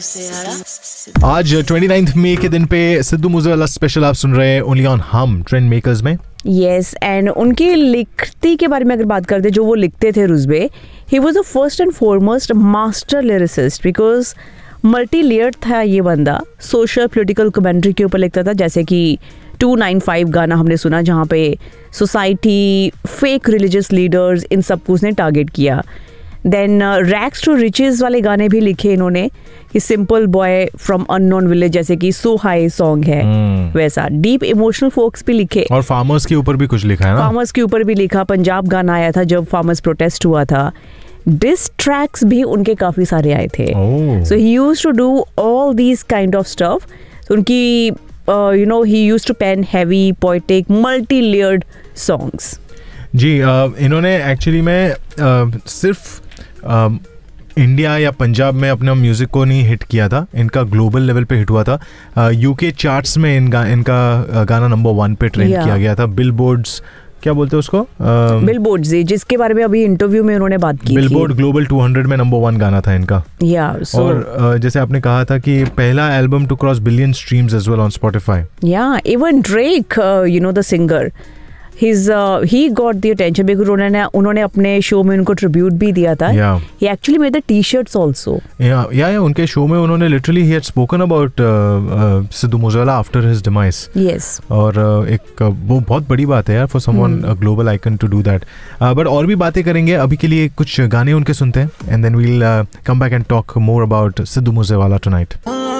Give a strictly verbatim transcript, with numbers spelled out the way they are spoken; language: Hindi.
आज उनतीस मई के दिन पे सिद्धू मूसेवाला स्पेशल आप सुन रहे हैं ओनली ऑन हम ट्रेंड मेकर्स में। यस yes, एंड उनकी लिखती के बारे में अगर बात करते जो वो लिखते थे रुजबे, he was the first and foremost master lyricist because multi layered था ये बंदा। सोशल पॉलिटिकल कमेंट्री के ऊपर लिखता था, जैसे कि टू नाइन फाइव गाना हमने सुना जहाँ पे सोसाइटी, फेक रिलीजियस लीडर्स, इन सब को उसने टारगेट किया। देन रैक्स टू रिचेस वाले गाने भी लिखे इन्होंने, कि simple boy from unknown village जैसे कि सो हाई सॉन्ग है hmm. वैसा। डीप इमोशनल फोक्स भी लिखे और फार्मर्स के ऊपर भी कुछ लिखा है ना। फार्मर्स के ऊपर भी लिखा। पंजाब गाना आया था जब फार्मर्स प्रोटेस्ट हुआ था। डिस ट्रैक्स भी उनके काफी सारे आए थे। सो ही used to do all these kind of stuff. उनकी you know he used to pen heavy, poetic, multi layered songs. Ji uh, इन्होंने एक्चुअली में uh, सिर्फ uh, इंडिया या पंजाब में अपना म्यूज़िक को नहीं हिट किया था, इनका ग्लोबल लेवल पे हिट हुआ था। यूके uh, चार्ट्स में इनका इनका गाना नंबर वन पे ट्रेंड yeah. किया गया था। बिलबोर्ड्स, क्या बोलते हैं उसको, बिलबोर्ड जी, जिसके बारे में अभी इंटरव्यू में उन्होंने बात की। बिलबोर्ड ग्लोबल टू हंड्रेड में नंबर वन गाना था इनका। या yeah, so, और uh, जैसे आपने कहा था कि पहला album to cross billion streams as well on Spotify. या even Drake, you know the singer, His, uh, he got the attention because उन्होंने उन्होंने अपने शो में उनको ट्रिब्यूट भी दिया था। yeah. He actually made the t-shirts also. Yeah, yeah, yeah, उनके शो में उन्होंने literally he had spoken about Sidhu Moosewala after his demise. Yes. और uh, एक uh, वो बहुत बड़ी बात है यार for someone hmm. a global icon to do that. Uh, but और भी बातें करेंगे, अभी के लिए कुछ गाने उनके सुनते हैं and then we'll uh, come back and talk more about Sidhu Moosewala tonight.